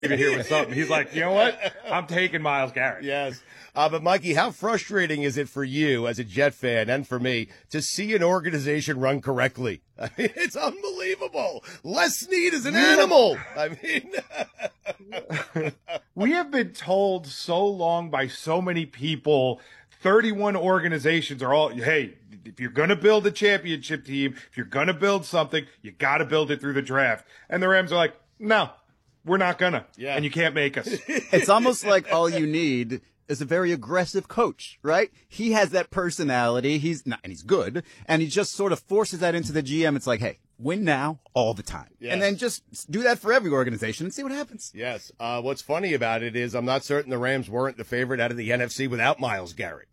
here with something. He's like, you know what? I'm taking Myles Garrett. Yes. But, Mikey, how frustrating is it for you as a Jet fan and for me to see an organization run correctly? I mean, it's unbelievable. Les Snead is an animal. I mean, we have been told so long by so many people, 31 organizations are all, hey, if you're going to build a championship team, if you're going to build something, you got to build it through the draft. And the Rams are like, no, we're not going to. Yeah. And you can't make us. It's almost like all you need is a very aggressive coach, right? He has that personality. He's not, and he's good. And he just sort of forces that into the GM. It's like, hey, win now all the time. Yes. And then just do that for every organization and see what happens. Yes. What's funny about it is I'm not certain the Rams weren't the favorite out of the NFC without Myles Garrett.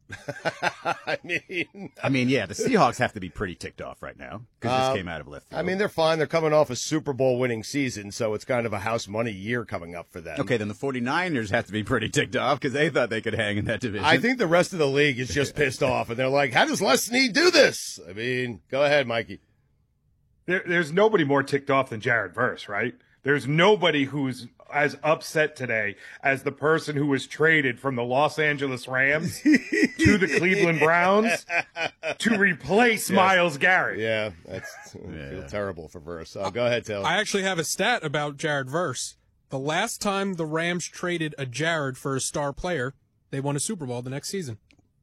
I mean, yeah, the Seahawks have to be pretty ticked off right now because this came out of left field. I mean, they're fine. They're coming off a Super Bowl winning season, so it's kind of a house money year coming up for them. Okay, then the 49ers have to be pretty ticked off because they thought they could hang in that division. I think the rest of the league is just pissed off, and they're like, how does Les Snead do this? I mean, go ahead, Mikey. There's nobody more ticked off than Jared Verse, right? There's nobody who's as upset today as the person who was traded from the Los Angeles Rams to the Cleveland Browns to replace Myles Garrett. Yeah, I feel terrible for Verse. Go ahead, Taylor. I actually have a stat about Jared Verse. The last time the Rams traded a Jared for a star player, they won a Super Bowl the next season.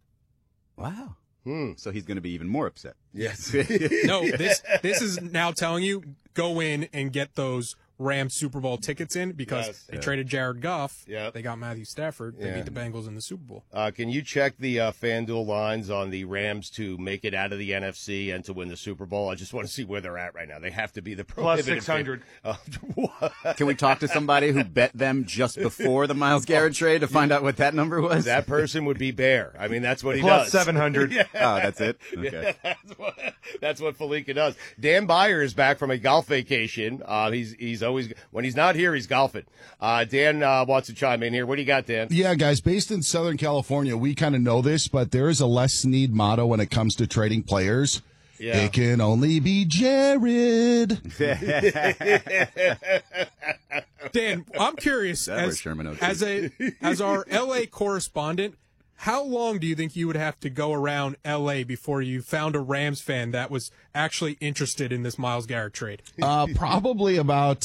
Wow. So he's going to be even more upset. Yes. No, this is now telling you, go in and get those Rams Super Bowl tickets in because they traded Jared Goff. Yeah. They got Matthew Stafford. They beat the Bengals in the Super Bowl. Can you check the FanDuel lines on the Rams to make it out of the NFC and to win the Super Bowl? I just want to see where they're at right now. They have to be the plus 600. Can we talk to somebody who bet them just before the Myles Garrett trade to find out what that number was? That person would be Bear. I mean, that's what he plus does. 700. Yeah. Oh, that's it? Okay. Yeah, that's what Falika does. Dan Byer is back from a golf vacation. He's always, when he's not here, he's golfing. Dan wants to chime in here. What do you got, Dan? Yeah, guys, based in Southern California, we kind of know this, but there is a Les Snead motto when it comes to trading players. Yeah. It can only be Jared. Dan, I'm curious, as our L.A. correspondent, how long do you think you would have to go around L.A. before you found a Rams fan that was actually interested in this Myles Garrett trade? Probably about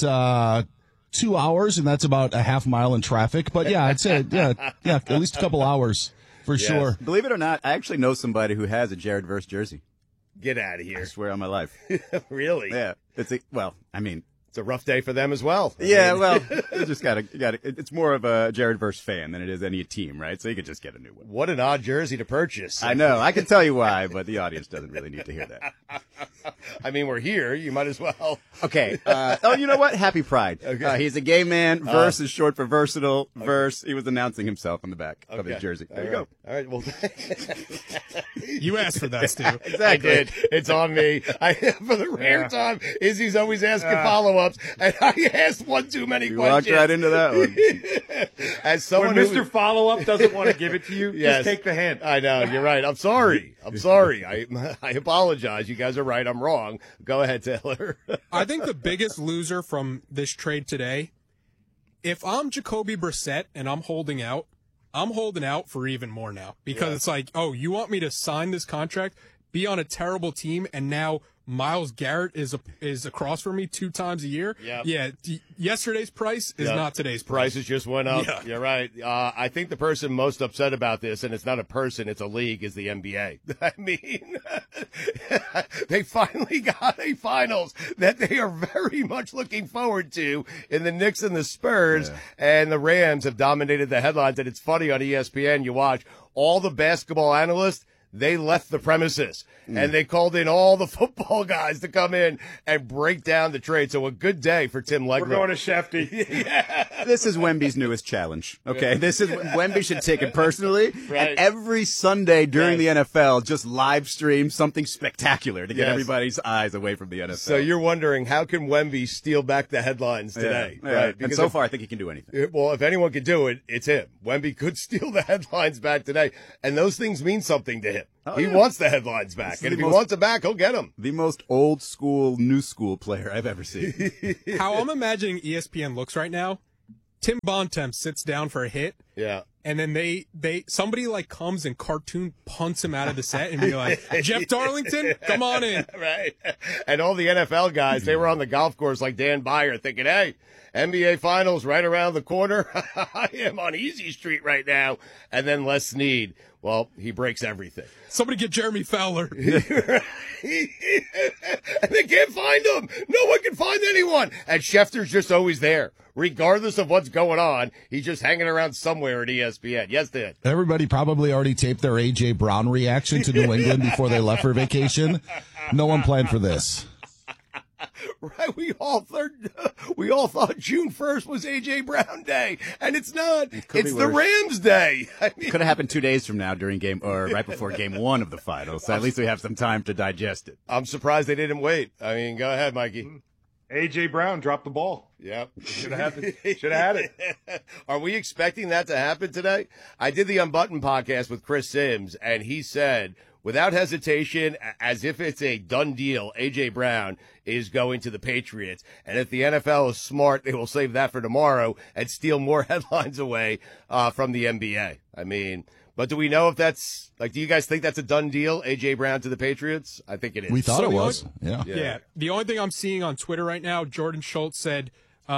2 hours, and that's about a half mile in traffic. But, yeah, I'd say, at least a couple hours for sure. Believe it or not, I actually know somebody who has a Jared Verse jersey. Get out of here. I swear on my life. Really? Yeah. It's a rough day for them as well. Well, you just gotta. It's more of a Jared Verse fan than it is any team, right? So you could just get a new one. What an odd jersey to purchase. I know. I can tell you why, but the audience doesn't really need to hear that. I mean, we're here. You might as well. Okay. You know what? Happy Pride. Okay. He's a gay man. Verse is short for versatile. Okay. Verse. He was announcing himself on the back of his jersey. There you go. All right. Well, you asked for that, Stu. Exactly. I did. It's on me. For the rare time, Izzy's always asking follow-ups, and I asked one too many questions. You walked right into that one. As someone when Mr. Follow-up doesn't want to give it to you, just take the hint. I know. You're right. I'm sorry. I apologize. You guys are right. I'm wrong. Go ahead, Taylor. I think the biggest loser from this trade today, if I'm Jacoby Brissett and I'm holding out for even more now because it's like, oh, you want me to sign this contract, be on a terrible team, and now Myles Garrett is across from me 2 times a year. Yep. Yeah. Yesterday's price is not today's price. Prices just went up. Yeah. You're right. I think the person most upset about this, and it's not a person, it's a league, is the NBA. I mean, they finally got a finals that they are very much looking forward to in the Knicks and the Spurs, and the Rams have dominated the headlines. And it's funny on ESPN, you watch all the basketball analysts, they left the premises, and they called in all the football guys to come in and break down the trade. So a good day for Tim Legler. We're going to Shefty. This is Wemby's newest challenge, okay? This is Wemby should take it personally, and every Sunday during the NFL, just live stream something spectacular to get everybody's eyes away from the NFL. So you're wondering, how can Wemby steal back the headlines today? Yeah. Right? Because so far, I think he can do anything. Well, if anyone can do it, it's him. Wemby could steal the headlines back today, and those things mean something to him. He wants the headlines back, and if he wants them back, he'll get them. The most old school, new school player I've ever seen. How I'm imagining ESPN looks right now, Tim Bontemps sits down for a hit. Yeah. And then somebody like comes and cartoon punts him out of the set and be like, Jeff Darlington, come on in. Right. And all the NFL guys, they were on the golf course like Dan Beyer thinking, hey, NBA Finals right around the corner. I am on Easy Street right now. And then Les Snead, well, he breaks everything. Somebody get Jeremy Fowler. And they can't find him. No one can find anyone. And Schefter's just always there. Regardless of what's going on, he's just hanging around somewhere at ESPN. Yes, Dan. Everybody probably already taped their A.J. Brown reaction to New England before they left for vacation. No one planned for this. Right, we all thought June 1st was A.J. Brown Day, and it's not. It's the Rams Day. I mean, could have happened 2 days from now right before game 1 of the finals. So at least we have some time to digest it. I'm surprised they didn't wait. I mean, go ahead, Mikey. A.J. Brown dropped the ball. Yep. Should have happened. Should have had it. Are we expecting that to happen today? I did the Unbuttoned podcast with Chris Sims, and he said, without hesitation, as if it's a done deal, A.J. Brown is going to the Patriots. And if the NFL is smart, they will save that for tomorrow and steal more headlines away from the NBA. I mean, but do we know if that's, like, do you guys think that's a done deal, A.J. Brown to the Patriots? I think it is. We thought it was. Yeah. The only thing I'm seeing on Twitter right now, Jordan Schultz said,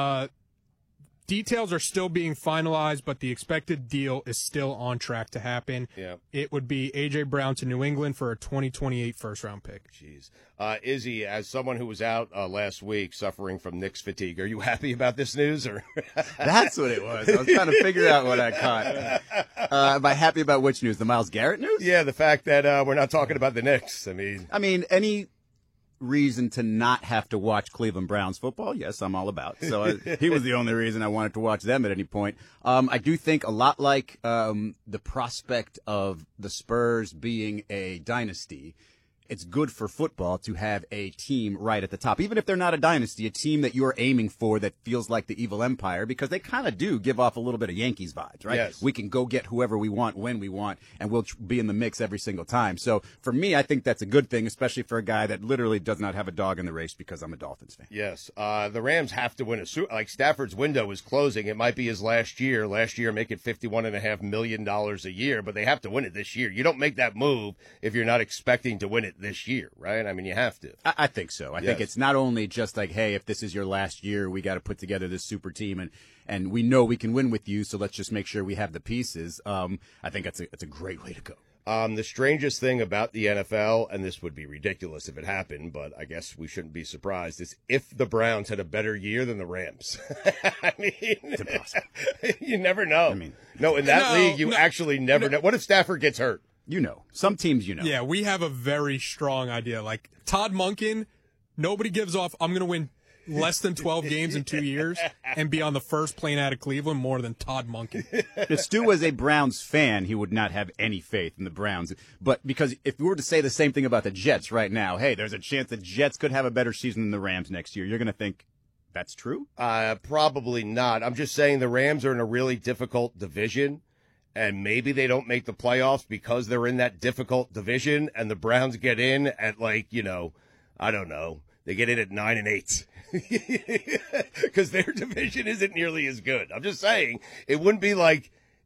details are still being finalized, but the expected deal is still on track to happen. Yeah. It would be A.J. Brown to New England for a 2028 first-round pick. Jeez. Izzy, as someone who was out last week suffering from Knicks fatigue, are you happy about this news? Or That's what it was. I was trying to figure out what I caught. Am I happy about which news? The Myles Garrett news? Yeah, the fact that we're not talking about the Knicks. I mean, any reason to not have to watch Cleveland Browns football, yes, I'm all about. So he was the only reason I wanted to watch them at any point. I do think a lot like the prospect of the Spurs being a dynasty, it's good for football to have a team right at the top. Even if they're not a dynasty, a team that you're aiming for that feels like the evil empire, because they kind of do give off a little bit of Yankees vibes, right? Yes. We can go get whoever we want when we want, and we'll be in the mix every single time. So for me, I think that's a good thing, especially for a guy that literally does not have a dog in the race because I'm a Dolphins fan. yes, the Rams have to win a Super. Like, Stafford's window is closing. It might be his last year. Last year, make it $51.5 million a year, but they have to win it this year. You don't make that move if you're not expecting to win it this year, right? I mean, you have to. I think so. I think it's not only just like, hey, if this is your last year, we got to put together this super team, and we know we can win with you, so let's just make sure we have the pieces. I think it's a great way to go. The strangest thing about the NFL, and this would be ridiculous if it happened, but I guess we shouldn't be surprised, is if the Browns had a better year than the Rams. I mean, it's impossible. You never know. I mean, no, in that league, you actually never know. What if Stafford gets hurt? You know, some teams, you know. Yeah, we have a very strong idea. Like Todd Monken, nobody gives off, I'm going to win less than 12 games in 2 years and be on the first plane out of Cleveland more than Todd Monken. If Stu was a Browns fan, he would not have any faith in the Browns. But because if we were to say the same thing about the Jets right now, hey, there's a chance the Jets could have a better season than the Rams next year, you're going to think that's true? Probably not. I'm just saying the Rams are in a really difficult division. And maybe they don't make the playoffs because they're in that difficult division, and the Browns get in at, like, you know, I don't know. They get in at 9-8 because their division isn't nearly as good. I'm just saying it wouldn't be like.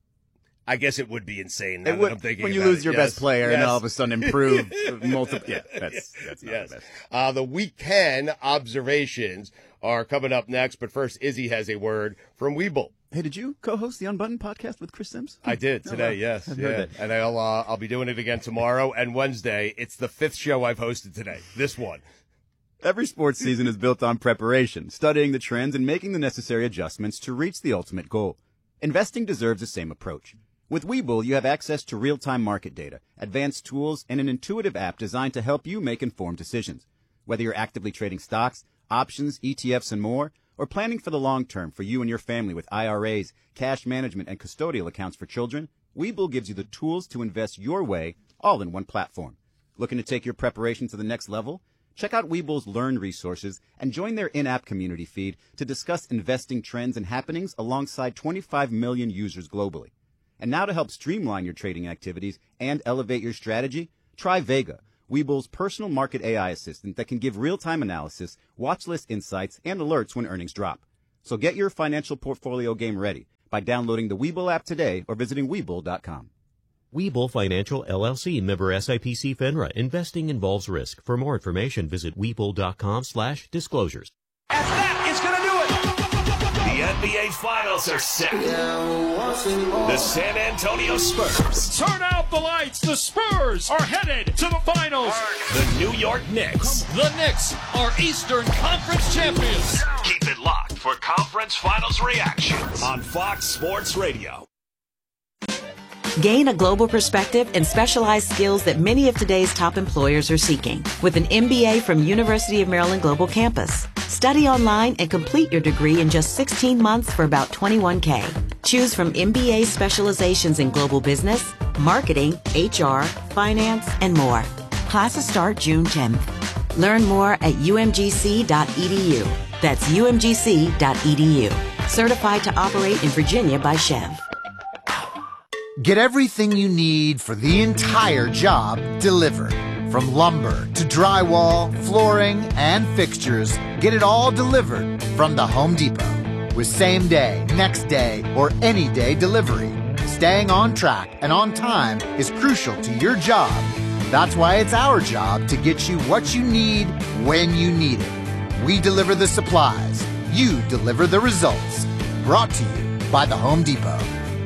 I guess it would be insane. Now that I'm thinking when you about lose it. your best player and all of a sudden improve multiple. Yeah, that's not the best. The Week 10 observations are coming up next, but first, Izzy has a word from Weeble. Hey, did you co-host the Unbuttoned podcast with Chris Sims? I did today, yes. Yeah. And I'll be doing it again tomorrow and Wednesday. It's the 5th show I've hosted today. This one. Every sports season is built on preparation, studying the trends, and making the necessary adjustments to reach the ultimate goal. Investing deserves the same approach. With Webull, you have access to real-time market data, advanced tools, and an intuitive app designed to help you make informed decisions. Whether you're actively trading stocks, options, ETFs, and more, or planning for the long term for you and your family with IRAs, cash management, and custodial accounts for children, Webull gives you the tools to invest your way, all in one platform. Looking to take your preparation to the next level? Check out Webull's Learn resources and join their in-app community feed to discuss investing trends and happenings alongside 25 million users globally. And now to help streamline your trading activities and elevate your strategy, try Vega, Webull's personal market AI assistant that can give real-time analysis, watch list insights, and alerts when earnings drop. So get your financial portfolio game ready by downloading the Webull app today or visiting Webull.com. Webull Financial, LLC, member SIPC FINRA. Investing involves risk. For more information, visit Webull.com/disclosures. And that is going to do it. The NBA Finals are set. The San Antonio Spurs. Turn out the lights. The Spurs are headed to the finals. The New York Knicks. The Knicks are Eastern Conference champions. Keep it locked for Conference Finals reactions on Fox Sports Radio. Gain a global perspective and specialized skills that many of today's top employers are seeking with an MBA from University of Maryland Global Campus. Study online and complete your degree in just 16 months for about $21K. Choose from MBA specializations in global business, marketing, HR, finance, and more. Classes start June 10th. Learn more at umgc.edu. That's umgc.edu. Certified to operate in Virginia by Chev. Get everything you need for the entire job delivered. From lumber to drywall, flooring, and fixtures, get it all delivered from the Home Depot. With same day, next day, or any day delivery, staying on track and on time is crucial to your job. That's why it's our job to get you what you need when you need it. We deliver the supplies. You deliver the results. Brought to you by the Home Depot.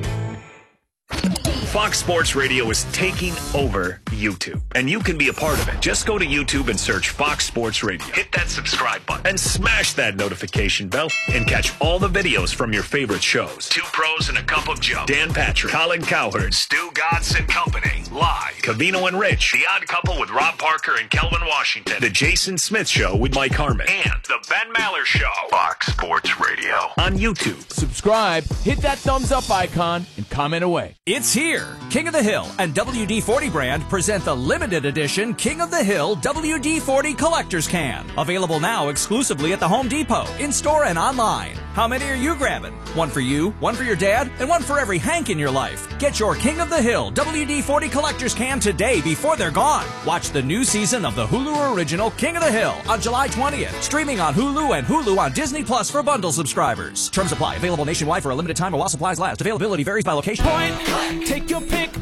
Fox Sports Radio is taking over YouTube, and you can be a part of it. Just go to YouTube and search Fox Sports Radio. Hit that subscribe button and smash that notification bell and catch all the videos from your favorite shows. Two Pros and a Cup of Joe, Dan Patrick, Colin Cowherd, Stu Godson and Company, Live, Covino and Rich, The Odd Couple with Rob Parker and Kelvin Washington, The Jason Smith Show with Mike Harmon, and The Ben Maller Show. Fox Sports Radio on YouTube. Subscribe, hit that thumbs up icon, and comment away. It's here. King of the Hill and WD-40 brand present the limited edition King of the Hill WD-40 Collector's Can. Available now exclusively at the Home Depot, in-store and online. How many are you grabbing? One for you, one for your dad, and one for every Hank in your life. Get your King of the Hill WD-40 Collector's Can today before they're gone. Watch the new season of the Hulu original King of the Hill on July 20th. Streaming on Hulu and Hulu on Disney Plus for bundle subscribers. Terms apply. Available nationwide for a limited time or while supplies last. Availability varies by location. Point click, take your pick,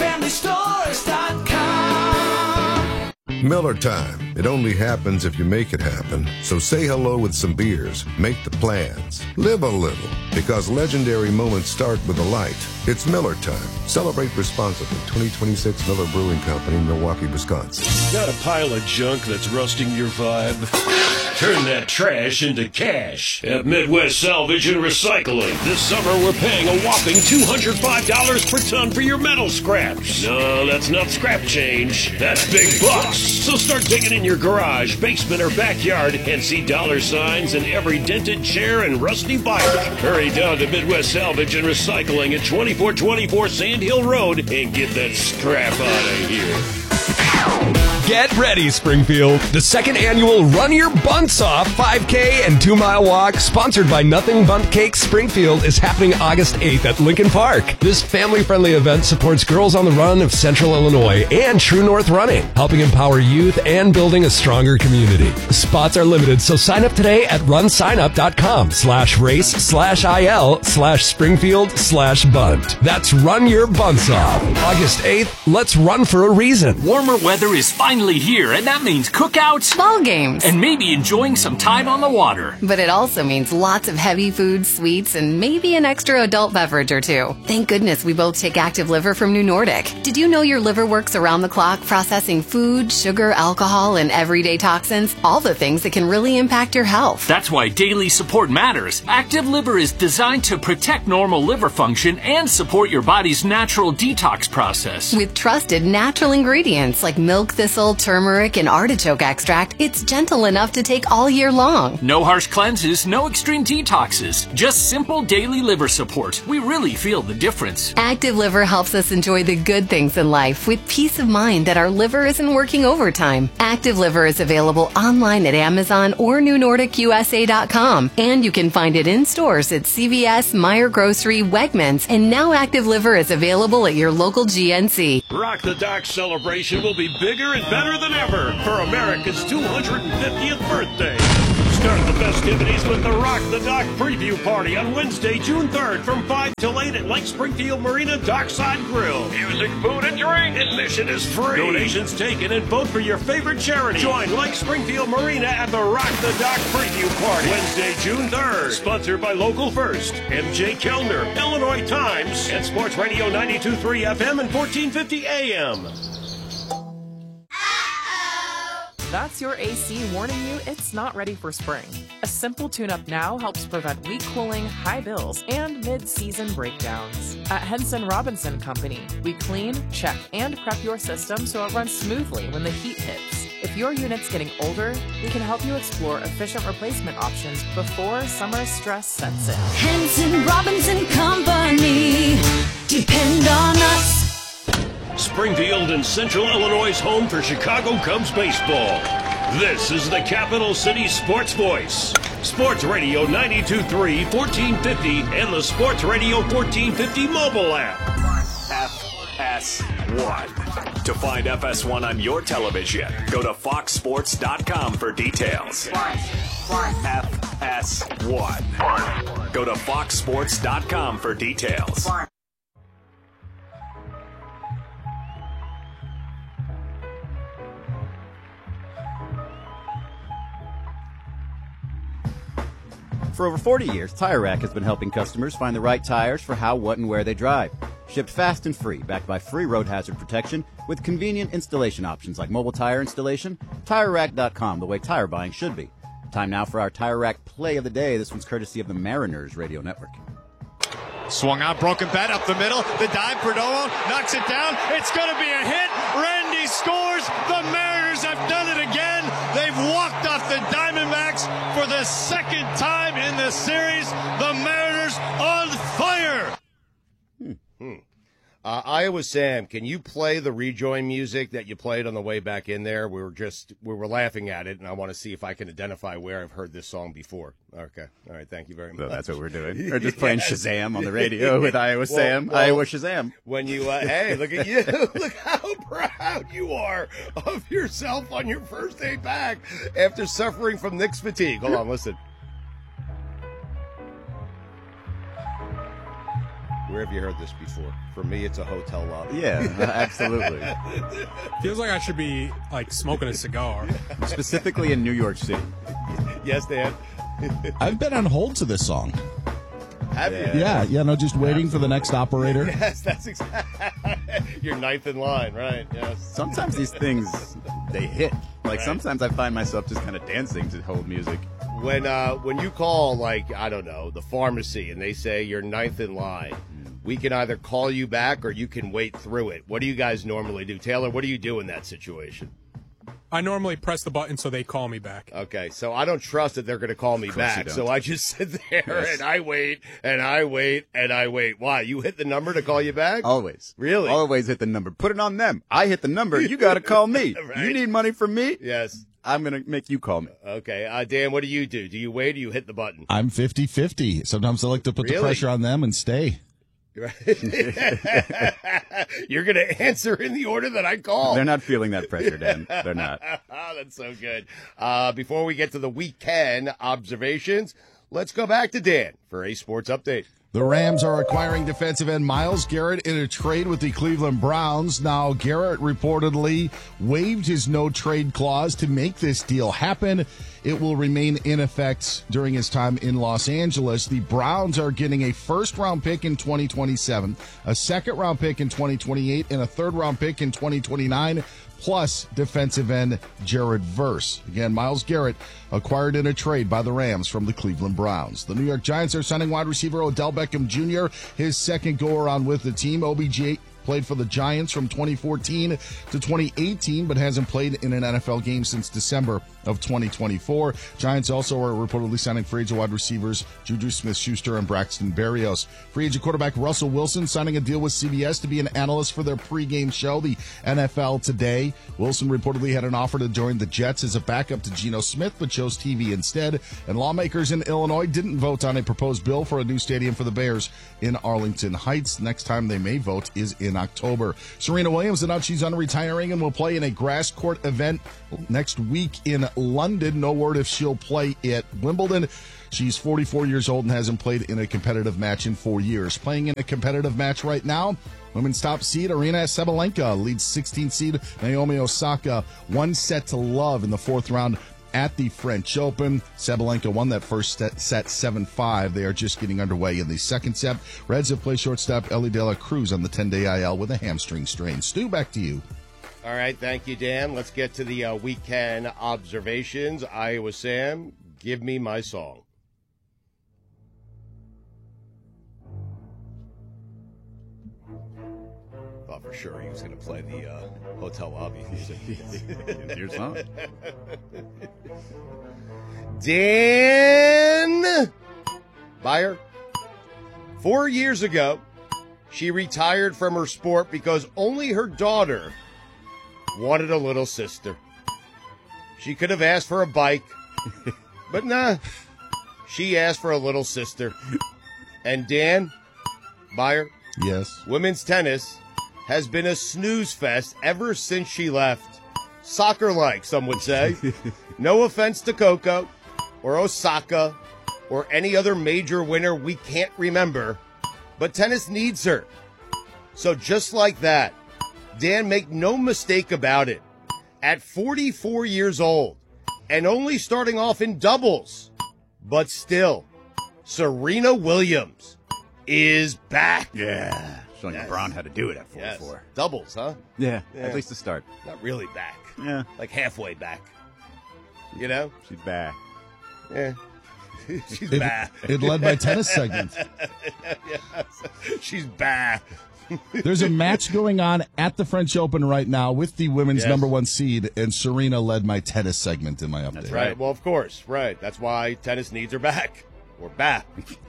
greenfamilystores.com. Miller time. It only happens if you make it happen. So say hello with some beers. Make the plans. Live a little. Because legendary moments start with a light. It's Miller time. Celebrate responsibly. 2026 Miller Brewing Company, Milwaukee, Wisconsin. Got a pile of junk that's rusting your vibe? Turn that trash into cash at Midwest Salvage and Recycling. This summer, we're paying a whopping $205 per ton for your metal scraps. No, that's not scrap change. That's big bucks. So start digging in your garage, basement, or backyard and see dollar signs in every dented chair and rusty bike. Hurry down to Midwest Salvage and Recycling at 2424 Sand Hill Road and get that scrap out of here. Get ready, Springfield. The second annual Run Your Bunts Off 5K and 2-mile walk, sponsored by Nothing Bundt Cakes Springfield, is happening August 8th at Lincoln Park. This family-friendly event supports Girls on the Run of Central Illinois and True North Running, helping empower youth and building a stronger community. Spots are limited, so sign up today at runsignup.com/race/IL/Springfield/Bunt. That's Run Your Bunts Off. August 8th, let's run for a reason. Warmer weather is finally here, and that means cookouts, ball games, and maybe enjoying some time on the water. But it also means lots of heavy food, sweets, and maybe an extra adult beverage or two. Thank goodness we both take Active Liver from New Nordic. Did you know your liver works around the clock processing food, sugar, alcohol, and everyday toxins? All the things that can really impact your health. That's why daily support matters. Active Liver is designed to protect normal liver function and support your body's natural detox process. With trusted natural ingredients like milk thistle, turmeric, and artichoke extract, it's gentle enough to take all year long. No harsh cleanses, no extreme detoxes, just simple daily liver support. We really feel the difference. Active Liver helps us enjoy the good things in life with peace of mind that our liver isn't working overtime. Active Liver is available online at Amazon or NewNordicUSA.com, and you can find it in stores at CVS, Meijer Grocery, Wegmans, and now Active Liver is available at your local GNC. Rock the Dock celebration will be bigger and better than ever for America's 250th birthday. Start the festivities with the Rock the Dock Preview Party on Wednesday, June 3rd from 5 till 8 at Lake Springfield Marina Dockside Grill. Music, food, and drink. Admission is free. Donations taken and vote for your favorite charity. Join Lake Springfield Marina at the Rock the Dock Preview Party. Wednesday, June 3rd. Sponsored by Local First, MJ Kellner, Illinois Times, and Sports Radio 92.3 FM and 1450 AM. That's your AC warning you it's not ready for spring. A simple tune-up now helps prevent weak cooling, high bills, and mid-season breakdowns. At Henson Robinson Company, we clean, check, and prep your system so it runs smoothly when the heat hits. If your unit's getting older, we can help you explore efficient replacement options before summer stress sets in. Henson Robinson Company. Depend on us. Springfield and Central Illinois' home for Chicago Cubs baseball. This is the Capital City Sports Voice. Sports Radio 92.3, 1450, and the Sports Radio 1450 mobile app. FS1. To find FS1 on your television, go to foxsports.com for details. FS1. Go to foxsports.com for details. For over 40 years, Tire Rack has been helping customers find the right tires for how, what, and where they drive. Shipped fast and free, backed by free road hazard protection, with convenient installation options like mobile tire installation. TireRack.com, the way tire buying should be. Time now for our Tire Rack play of the day. This one's courtesy of the Mariners Radio Network. Swung on, broken bat up the middle. The dive, Perdomo knocks it down. It's going to be a hit. Randy scores. The Mariners have done it again. They've walked off the Diamondbacks for the second time in the series. The Mariners on fire. Iowa Sam, can you play the rejoin music that you played on the way back in there? We were laughing at it, and I want to see if I can identify where I've heard this song before. Okay. All right. Thank you very much. So that's what we're doing. We're just playing Shazam on the radio with Iowa Sam. Iowa Shazam. When you, hey, look at you. Look how proud you are of yourself on your first day back after suffering from Knicks fatigue. Hold on, listen. Where have you heard this before? For me, it's a hotel lobby. Yeah, absolutely. Feels like I should be, like, smoking a cigar. Specifically in New York City. Yes, Dan? I've been on hold to this song. Have you? Yeah, no, just waiting for the next operator. Yes, that's exactly. You're ninth in line, right? Yes. Sometimes these things, they hit. Like, sometimes I find myself just kind of dancing to hold music. When you call, like, I don't know, the pharmacy, and they say you're ninth in line, we can either call you back or you can wait through it. What do you guys normally do? Taylor, what do you do in that situation? I normally press the button so they call me back. Okay, so I don't trust that they're going to call me back, so I just sit there and I wait and I wait and I wait. Why? You hit the number to call you back? Always. Really? Always hit the number. Put it on them. I hit the number. You got to call me. Right. You need money from me? Yes. I'm going to make you call me. Okay. Dan, what do you do? Do you wait or you hit the button? I'm 50-50. Sometimes I like to put the pressure on them and stay. Right. You're going to answer in the order that I call. They're not feeling that pressure, Dan. They're not. That's so good. Before we get to the weekend observations, let's go back to Dan for a sports update. The Rams are acquiring defensive end Myles Garrett in a trade with the Cleveland Browns. Now, Garrett reportedly waived his no-trade clause to make this deal happen. It will remain in effect during his time in Los Angeles. The Browns are getting a first-round pick in 2027, a second-round pick in 2028, and a third-round pick in 2029, plus defensive end Jared Verse. Again, Myles Garrett acquired in a trade by the Rams from the Cleveland Browns. The New York Giants are signing wide receiver Odell Beckham Jr., his second go-around with the team. OBJ played for the Giants from 2014 to 2018, but hasn't played in an NFL game since December of 2024. Giants also are reportedly signing free agent wide receivers Juju Smith-Schuster and Braxton Berrios. Free agent quarterback Russell Wilson signing a deal with CBS to be an analyst for their pregame show, the NFL Today. Wilson reportedly had an offer to join the Jets as a backup to Geno Smith, but chose TV instead. And lawmakers in Illinois didn't vote on a proposed bill for a new stadium for the Bears in Arlington Heights. Next time they may vote is in October. Serena Williams announced she's retiring and will play in a grass court event next week in London. No word if she'll play at Wimbledon. She's 44 years old and hasn't played in a competitive match in 4 years. Playing in a competitive match right now, women's top seed Aryna Sabalenka leads 16th seed Naomi Osaka 1-0 in the fourth round at the French Open. Sabalenka won that first set 7-5. They are just getting underway in the second set. Reds have played shortstop Ellie De La Cruz on the 10-day IL with a hamstring strain. Stu, back to you. All right, thank you, Dan. Let's get to the weekend observations. Iowa Sam, give me my song. Thought for sure he was going to play the hotel lobby music. Here's your song. Dan Beyer. 4 years ago, she retired from her sport because only her daughter wanted a little sister. She could have asked for a bike, but nah, she asked for a little sister. And Dan Beyer, yes, women's tennis has been a snooze fest ever since she left. Soccer-like, some would say. No offense to Coco or Osaka or any other major winner we can't remember, but tennis needs her. So just like that, Dan, make no mistake about it, at 44 years old and only starting off in doubles, but still, Serena Williams is back. Yeah. Showing LeBron how to do it at 44. Yes. Doubles, huh? Yeah, at least to start. Not really back. Yeah. Like halfway back. You know? She's back. Yeah. She's back. It led my tennis segment. Yes. She's back. There's a match going on at the French Open right now with the women's number one seed, and Serena led my tennis segment in my update. That's right. Well, of course. Right. That's why tennis needs her back. Or back.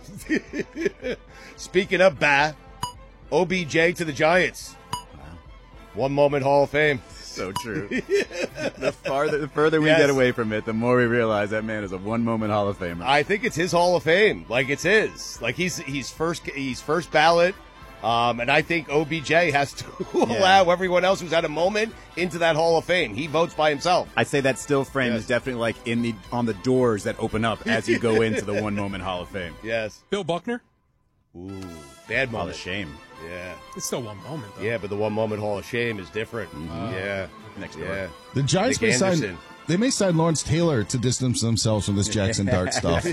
Speaking of back, OBJ to the Giants. One moment Hall of Fame. So true. The further we get away from it, the more we realize that man is a one-moment Hall of Famer. I think it's his Hall of Fame. Like, it's his. Like, he's first ballot. And I think OBJ has to allow everyone else who's had a moment into that Hall of Fame. He votes by himself. I say that still frame is definitely like on the doors that open up as you go into the one-moment Hall of Fame. Yes. Bill Buckner? Ooh, bad moment. Hall of Shame. Yeah. It's still one moment, though. Yeah, but the one-moment Hall of Shame is different. Yeah. Next door. Yeah. The Giants may sign Lawrence Taylor to distance themselves from this Jackson Dart stuff.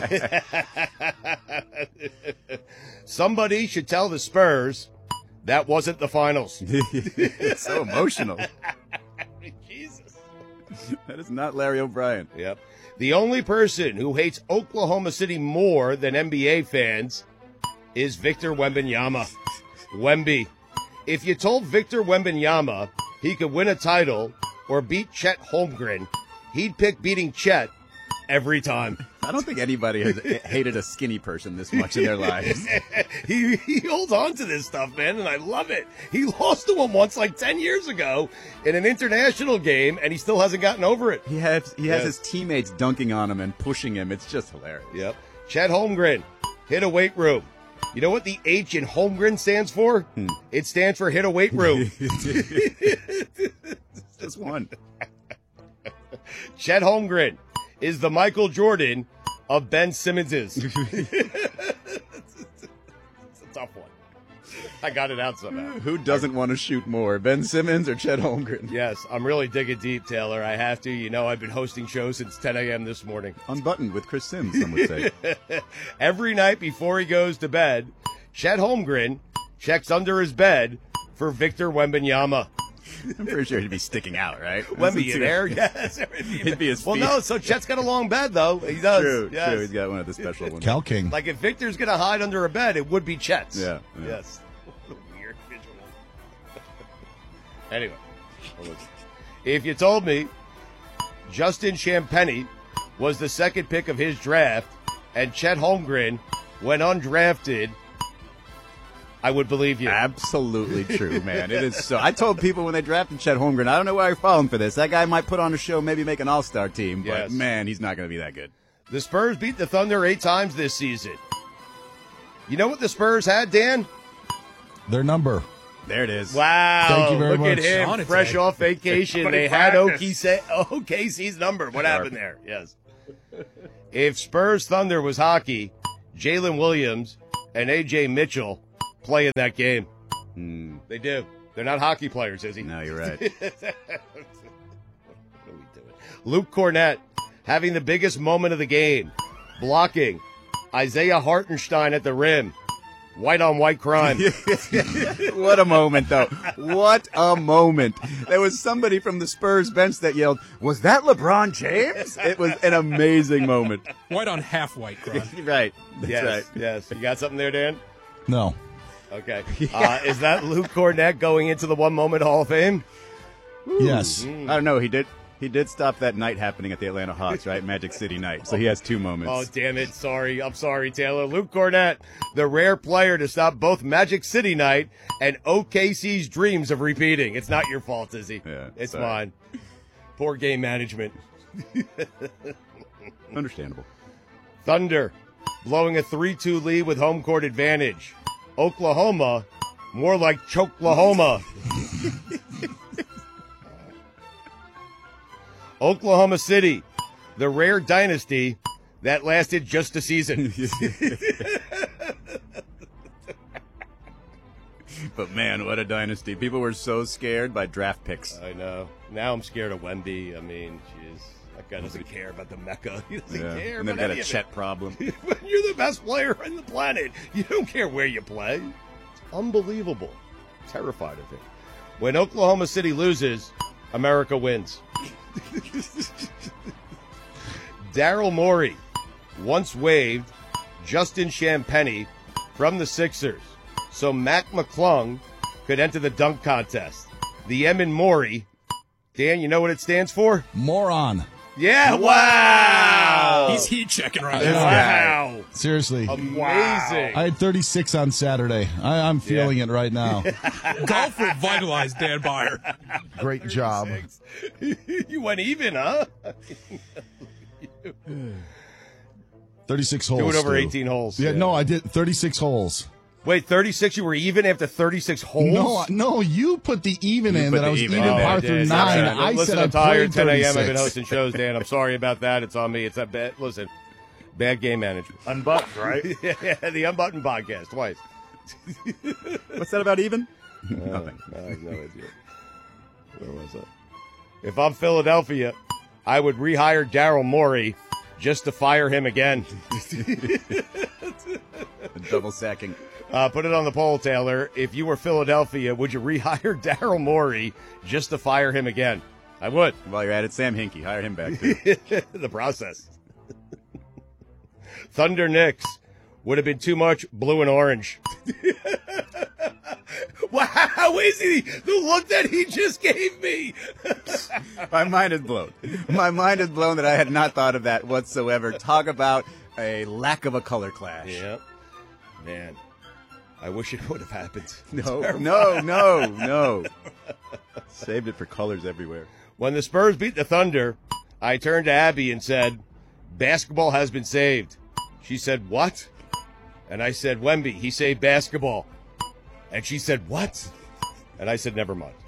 Somebody should tell the Spurs that wasn't the finals. It's so emotional. Jesus. That is not Larry O'Brien. Yep. The only person who hates Oklahoma City more than NBA fans is Victor Wembanyama. Wemby. If you told Victor Wembanyama he could win a title or beat Chet Holmgren, he'd pick beating Chet every time. I don't think anybody has hated a skinny person this much in their lives. He holds on to this stuff, man, and I love it. He lost to him once like 10 years ago in an international game, and he still hasn't gotten over it. He has his teammates dunking on him and pushing him. It's just hilarious. Yep. Chet Holmgren, hit a weight room. You know what the H in Holmgren stands for? It stands for hit a weight room. Just one. Chet Holmgren is the Michael Jordan of Ben Simmons's. It's a tough one. I got it out somehow. Who doesn't want to shoot more, Ben Simmons or Chet Holmgren? Yes, I'm really digging deep, Taylor. I have to. You know, I've been hosting shows since 10 a.m. this morning. Unbuttoned with Chris Sims, some would say. Every night before he goes to bed, Chet Holmgren checks under his bed for Victor Wembanyama. I'm pretty sure he'd be sticking out, right? Wemby, you there? Yes. He'd be his feet. Well, no, so Chet's got a long bed, though. He does. True, yes. true. He's got one of the special ones. Cal King. Like, if Victor's going to hide under a bed, it would be Chet's. Yeah. Yes. What a weird visual. Anyway. If you told me Justin Champagnie was the second pick of his draft and Chet Holmgren went undrafted, I would believe you. Absolutely true, man. It is so. I told people when they drafted Chet Holmgren, I don't know why you're falling for this. That guy might put on a show, maybe make an all-star team, but man, he's not going to be that good. The Spurs beat the Thunder 8 times this season. You know what the Spurs had, Dan? Their number. There it is. Wow. Thank you very Look much. at him, On a fresh day. off vacation. Somebody They had practiced. OKC's number. What happened there? Yes. If Spurs Thunder was hockey, Jalen Williams and A.J. Mitchell play in that game. They do. They're not hockey players, is he? No, you're right. What are we doing? Luke Cornett having the biggest moment of the game, blocking Isaiah Hartenstein at the rim. White on white crime. What a moment, though. What a moment. There was somebody from the Spurs bench that yelled, "Was that LeBron James?" It was an amazing moment. White on half white crime. Right. That's Yes, right. yes. You got something there, Dan? No. Okay. Is that Luke Cornett going into the One Moment Hall of Fame? Yes. I don't know. He did stop that night happening at the Atlanta Hawks, right? Magic City night. So he has 2 moments. Oh, damn it. Sorry. I'm sorry, Taylor. Luke Cornett, the rare player to stop both Magic City night and OKC's dreams of repeating. It's not your fault, Izzy. Yeah, it's sorry. mine. Poor game management. Understandable. Thunder blowing a 3-2 lead with home court advantage. Oklahoma, more like Choklahoma. Oklahoma City, the rare dynasty that lasted just a season. But man, what a dynasty. People were so scared by draft picks. I know. Now I'm scared of Wemby. I mean, jeez. That guy doesn't care about the Mecca. He doesn't care And they've about got any a of Chet it. problem. When you're the best player on the planet, you don't care where you play. It's unbelievable. Terrified of him. When Oklahoma City loses, America wins. Daryl Morey once waived Justin Champagnie from the Sixers so Mac McClung could enter the dunk contest. The M in Morey, Dan, you know what it stands for? Moron. Yeah, wow! He's heat checking right Yeah. now. Wow. Seriously. Amazing. I had 36 on Saturday. I'm feeling it right now. Golf revitalized Dan Byer. Great job. You went even, huh? 36 holes. Do it over Stu. 18 holes. Yeah, Yeah. no, I did 36 holes. Wait, 36? You were even after 36 holes? No, you put the even You in put that the I was even even in there. par I through did. 9. Yeah. I Listen, said I I'm tired. played 10 a.m. I've been 36. hosting shows, Dan. I'm sorry about that. It's on me. It's a bad. Listen, bad game management. Unbuttoned, right? Yeah, the Unbuttoned podcast twice. What's that about even? Nothing. I have no idea. Where was that? If I'm Philadelphia, I would rehire Daryl Morey just to fire him again. Double sacking. Put it on the poll, Taylor. If you were Philadelphia, would you rehire Daryl Morey just to fire him again? I would. While you're at it, Sam Hinkie. Hire him back, too. The process. Thunder Knicks would have been too much blue and orange. Wow, is he? The look that he just gave me. My mind is blown. My mind is blown that I had not thought of that whatsoever. Talk about a lack of a color clash. Yeah. Man, I wish it would have happened. No. Saved it for colors everywhere. When the Spurs beat the Thunder, I turned to Abby and said, basketball has been saved. She said, what? And I said, Wemby, he saved basketball. And she said, what? And I said, never mind.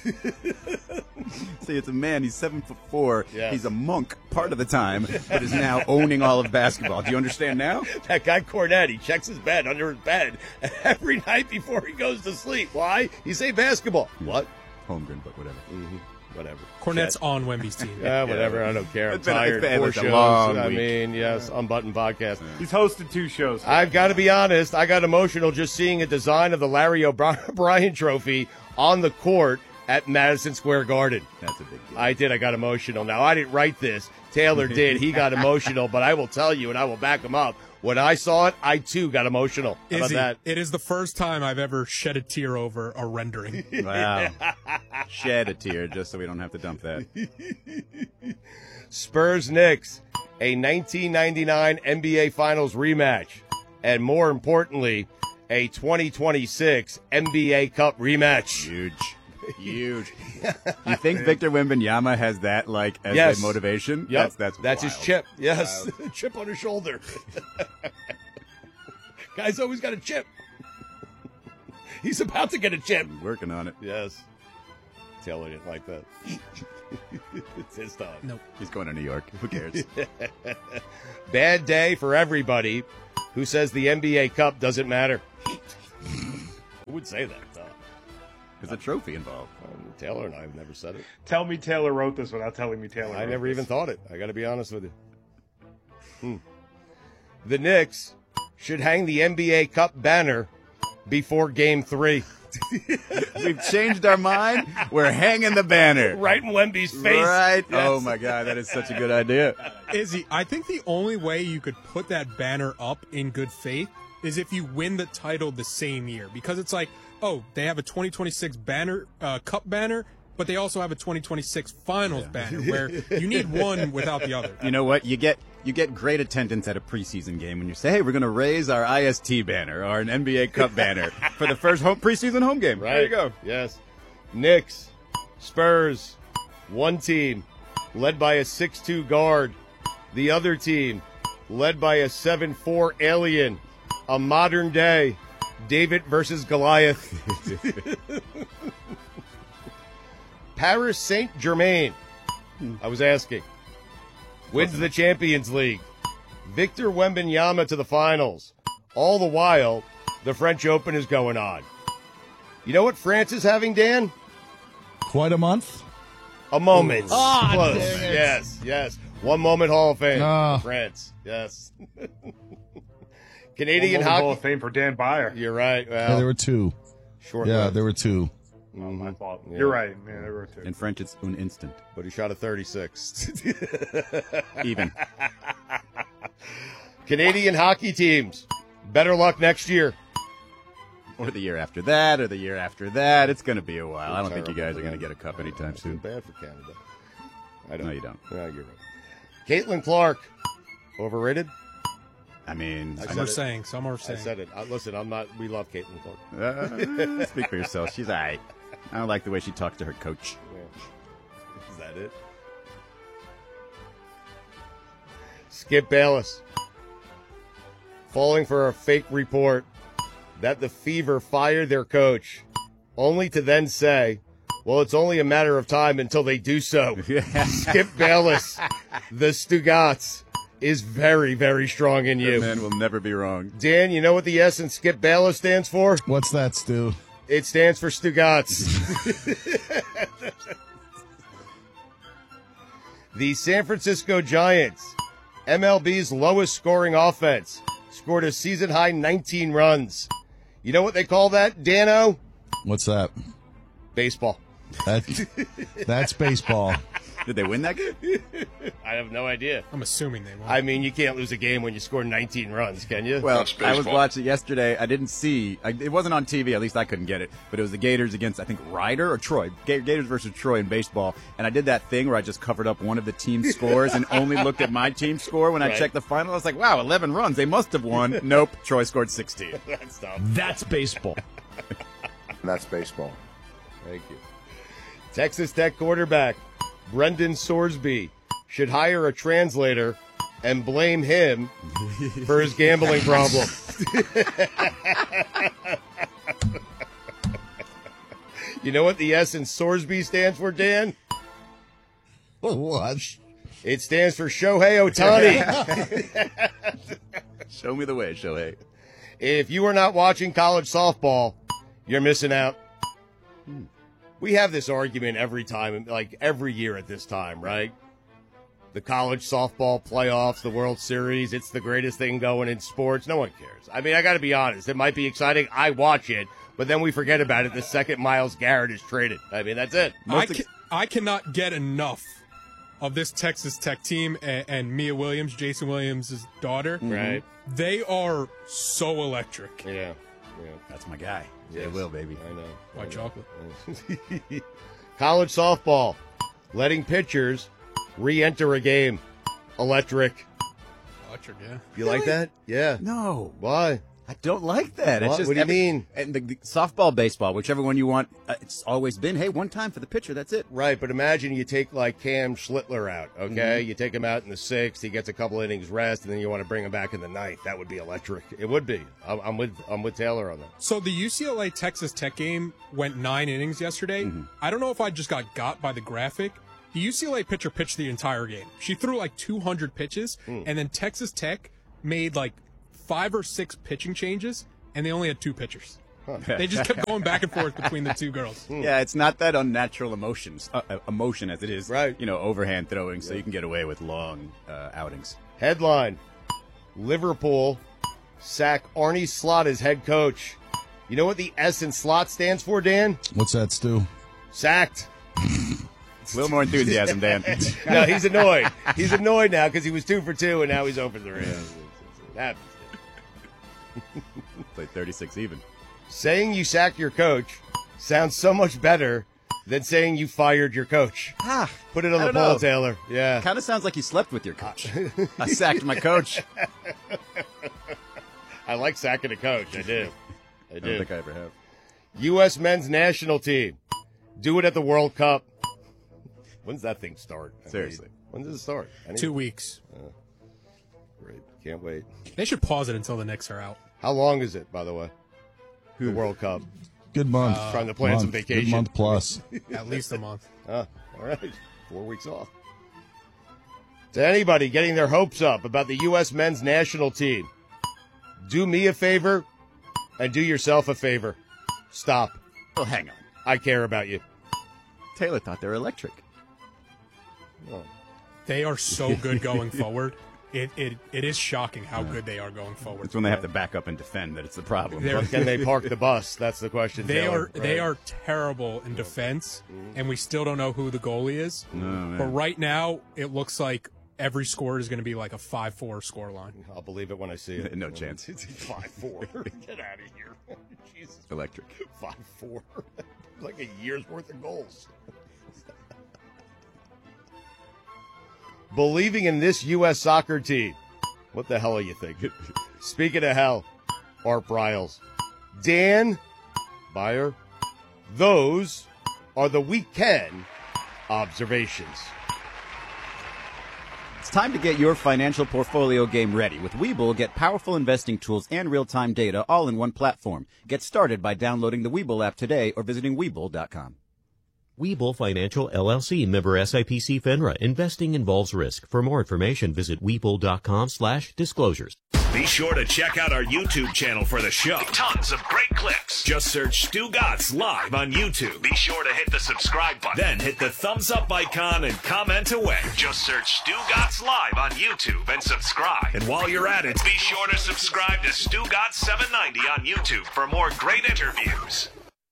See, it's a man. He's 7'4". Yeah. He's a monk part of the time, but is now owning all of basketball. Do you understand now? That guy Cornette, he checks his bed under his bed every night before he goes to sleep. Why? He say basketball. What? Holmgren, but whatever. Mm-hmm. Whatever. Cornette's Shit. on Wemby's team. Yeah, whatever. I don't care. I'm It's been- tired. it's 4 a shows. long I week. mean, yes, Unbuttoned podcast. He's hosted 2 shows. I've got to be honest. I got emotional just seeing a design of the Larry O'Brien Trophy on the court at Madison Square Garden. That's a big deal. I did. I got emotional. Now, I didn't write this. Taylor did. He got emotional, but I will tell you, and I will back him up. When I saw it, I too got emotional. How about Izzy, that? it is the first time I've ever shed a tear over a rendering. Wow. Shed a tear just so we don't have to dump that. Spurs Knicks, a 1999 NBA Finals rematch, and more importantly, a 2026 NBA Cup rematch. Huge. You think Victor Wembanyama has that as Yes. a motivation? Yep. That's his wild. chip. Yes, chip on his shoulder. Guy's always got a chip. He's about to get a chip. Working on it. Yes. Taylor didn't like that. It's his time. Nope. He's going to New York. Who cares? Bad day for everybody who says the NBA Cup doesn't matter. Who would say that? There's a trophy involved. Taylor and I have never said it. Tell me Taylor wrote this without telling me Taylor I wrote never this. even thought it. I got to be honest with you. The Knicks should hang the NBA Cup banner before Game 3. We've changed our mind. We're hanging the banner. Right in Wemby's face. Right. Yes. Oh, my God. That is such a good idea. Izzy, I think the only way you could put that banner up in good faith is if you win the title the same year. Because it's like, oh, they have a 2026 banner, cup banner, but they also have a 2026 finals banner where you need one without the other. You know what? You get great attendance at a preseason game when you say, hey, we're going to raise our IST banner or an NBA Cup banner for the first preseason home game. Right. There you go. Yes. Knicks, Spurs, one team led by a 6'2 guard. The other team led by a 7'4 alien. A modern day David versus Goliath. Paris Saint-Germain, I was asking, wins the Champions League. Victor Wembanyama to the finals. All the while, the French Open is going on. You know what France is having, Dan? Quite a month. A moment. Ah, Close. dang it. Yes. 1 moment Hall of Fame Ah. for France. Yes. Canadian Hall hockey. of Fame for Dan Byer. You're right. Well, Yeah, there were two. short Yeah, lived. there were two. My fault. Yeah. You're right. Yeah, there were two. In French, it's un instant. But he shot a 36. Even. Canadian hockey teams. Better luck next year. Or the year after that, or the year after that. It's going to be a while. I don't think you Terrible guys are for going to them. get a cup anytime soon. Bad for Canada. I don't. No, you don't. No, you're right. Caitlin Clark. Overrated? I mean, Some are saying. Some are I saying. said it. Listen, I'm not. We love Caitlin Clark. speak for yourself. She's all right. I don't like the way she talks to her coach. Yeah. Is that it? Skip Bayless. Falling for a fake report that the Fever fired their coach, only to then say, well, it's only a matter of time until they do so. Skip Bayless, the Stugats, is very, very strong in you. That man will never be wrong. Dan, you know what the S in Skip Bayless stands for? What's that, Stu? It stands for Stugats. The San Francisco Giants, MLB's lowest scoring offense, scored a season-high 19 runs. You know what they call that, Dano? What's that? Baseball. That's baseball. Did they win that game? I have no idea. I'm assuming they won. I mean, you can't lose a game when you score 19 runs, can you? Well, I was watching yesterday. I didn't see. It wasn't on TV. At least I couldn't get it. But it was the Gators against, I think, Ryder or Troy. Gators versus Troy in baseball. And I did that thing where I just covered up one of the team's scores and only looked at my team's score when I Right. checked the final. I was like, wow, 11 runs. They must have won. Nope. Troy scored 16. That's dumb. That's baseball. That's baseball. Thank you. Texas Tech quarterback Brendan Sorsby should hire a translator and blame him for his gambling problem. You know what the S in Sorsby stands for, Dan? What? It stands for Shohei Ohtani. Show me the way, Shohei. If you are not watching college softball, you're missing out. We have this argument every time, like every year at this time, right? The college softball playoffs, the World Series, it's the greatest thing going in sports. No one cares. I mean, I got to be honest. It might be exciting. I watch it, but then we forget about it the second Myles Garrett is traded. I mean, that's it. I cannot get enough of this Texas Tech team and Mia Williams, Jason Williams' daughter. Right. They are so electric. Yeah. That's my guy. Yes. They will, baby. I know. White chocolate. College softball, letting pitchers re-enter a game. Electric. Electric, yeah. You like that? Yeah. No. Why? I don't like that. It's just what do you mean? And the softball, baseball, whichever one you want, it's always been, hey, one time for the pitcher, that's it. Right, but imagine you take like Cam Schlittler out, okay? Mm-hmm. You take him out in the 6th, he gets a couple innings rest, and then you want to bring him back in the 9th. That would be electric. It would be. I'm with Taylor on that. So the UCLA Texas Tech game went 9 innings yesterday. Mm-hmm. I don't know if I just got by the graphic. The UCLA pitcher pitched the entire game. She threw like 200 pitches, and then Texas Tech made like 5 or 6 pitching changes, and they only had 2 pitchers. They just kept going back and forth between the 2 girls. Yeah, it's not that unnatural emotion as it is, right? Overhand throwing, so you can get away with long outings. Headline: Liverpool sack Arne Slot as head coach. You know what the S in Slot stands for, Dan? What's that, Stu? Sacked. A little more enthusiasm, Dan. No, he's annoyed. He's annoyed now because he was 2 for 2, and now he's 0 for 3. That played 36 even. Saying you sacked your coach sounds so much better than saying you fired your coach. Put it on the poll, Taylor. Yeah. Kind of sounds like you slept with your coach. I sacked my coach. I like sacking a coach. I do. I don't think I ever have. U.S. men's national team. Do it at the World Cup. When's that thing start? Seriously. When does it start? 2 weeks. Great. Can't wait. They should pause it until the Knicks are out. How long is it, by the way? The World Cup. Good month. Trying to plan some vacation. Good month plus. At least a month. All right. 4 weeks off. To anybody getting their hopes up about the U.S. men's national team, do me a favor and do yourself a favor. Stop. Well, hang on. I care about you. Taylor thought they were electric. Oh. They are so good going forward. It is shocking how good they are going forward. It's when they have to back up and defend that it's the problem. Can they park the bus? That's the question. They Taylor. They are terrible in defense, and we still don't know who the goalie is. But right now, it looks like every score is going to be like a 5-4 score line. I'll believe it when I see it. No chance. It's 5-4. Get out of here. Jesus. Electric. 5-4. Like a year's worth of goals. Believing in this U.S. soccer team. What the hell are you thinking? Speaking of hell, Art Briles. Dan Beyer. Those are the weekend observations. It's time to get your financial portfolio game ready. With Webull, get powerful investing tools and real-time data all in one platform. Get started by downloading the Webull app today or visiting Webull.com. Webull Financial, LLC, member SIPC FINRA. Investing involves risk. For more information, visit Webull.com/disclosures. Be sure to check out our YouTube channel for the show. Tons of great clips. Just search Stu Gatz Live on YouTube. Be sure to hit the subscribe button. Then hit the thumbs up icon and comment away. Just search Stu Gatz Live on YouTube and subscribe. And while you're at it, be sure to subscribe to Stu Gatz 790 on YouTube for more great interviews.